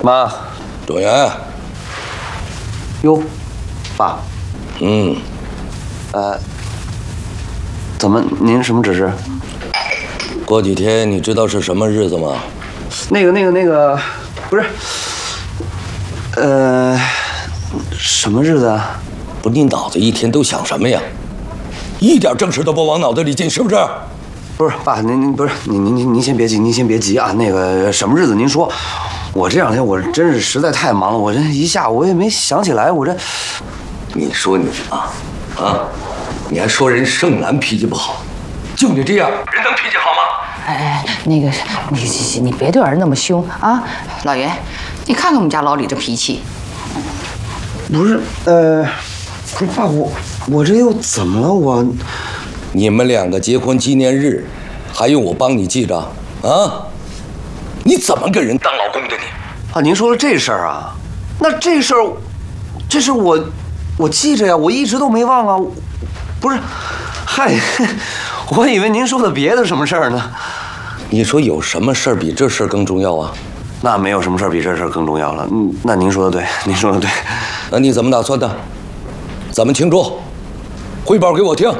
妈， 状元。 哟，爸。怎么？您什么指示？ 过几天你知道是什么日子吗？ 那个，不是，什么日子啊？ 不，你脑子一天都想什么呀？一点正事都不往脑袋里进，是不是？ 不是，爸，您不是您先别急，您先别急啊。那个什么日子您说？我这两天我真是实在太忙了，我这一下我也没想起来，我这。 你说你你还说人盛楠脾气不好，就你这样，人能脾气好吗？ 哎，那个，你别对儿那么凶啊，老袁，你看看我们家老李这脾气。 不是，不是爸，我这又怎么了？ 你们两个结婚纪念日，还用我帮你记着啊？你怎么跟人当老公的你？ 啊，您说了这事儿啊？那这事我记着呀，我一直都没忘啊。不是，嗨，我以为您说的别的什么事儿呢。 你说有什么事儿比这事儿更重要啊？ 那没有什么事儿比这事儿更重要了。那您说的对，您说的对。 那你怎么打算的？怎么庆祝？汇报给我听。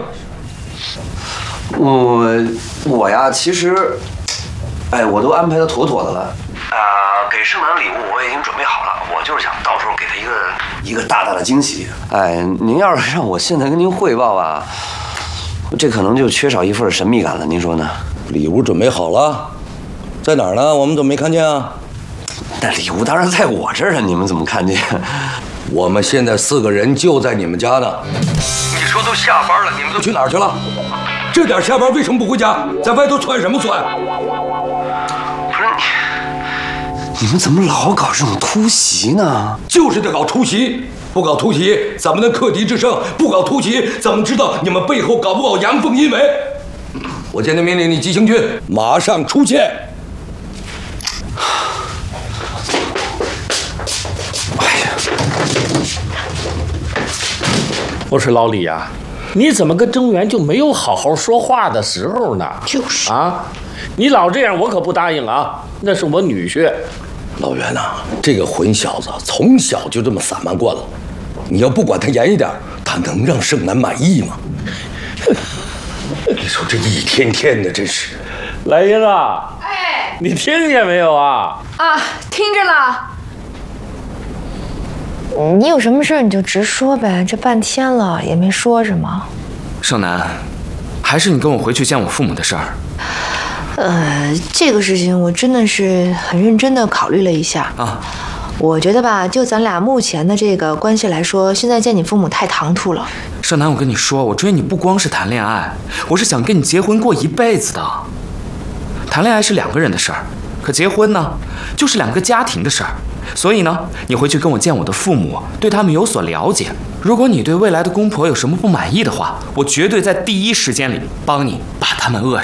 我呀，其实，我都安排的妥妥的了。给盛楠礼物我已经准备好了，我就是想到时候给他一个大大的惊喜。您要是让我现在跟您汇报啊，这可能就缺少一份神秘感了，您说呢？ 礼物准备好了，在哪儿呢？我们怎么没看见啊？ 那礼物当然在我这儿了，你们怎么看见？ 我们现在4个人就在你们家呢。你说都下班了，你们都去哪儿去了？这点下班为什么不回家？在外头窜什么窜？ 不是你们怎么老搞这种突袭呢？ 就是得搞突袭，不搞突袭怎么能克敌制胜？不搞突袭怎么知道你们背后搞不搞阳奉阴违？我现在命令你急行军，马上出现。 我说老李呀，你怎么跟郑源就没有好好说话的时候呢？ 就是啊，你老这样我可不答应啊！那是我女婿。 老袁呐，这个混小子从小就这么散漫惯了，你要不管他严一点，他能让盛楠满意吗？你说这一天天的，真是。 来英啊，你听见没有啊？ 啊，听着了。 你有什么事你就直说呗，这半天了也没说什么。 盛楠，还是你跟我回去见我父母的事儿。 这个事情我真的是很认真的考虑了一下啊。 我觉得吧，就咱俩目前的这个关系来说，现在见你父母太唐突了。 盛楠，我跟你说，我追你不光是谈恋爱，我是想跟你结婚过一辈子的。谈恋爱是2个人的事儿，可结婚呢，就是2个家庭的事儿。所以呢，你回去跟我见我的父母，对他们有所了解。如果你对未来的公婆有什么不满意的话，我绝对在第一时间里帮你把他们扼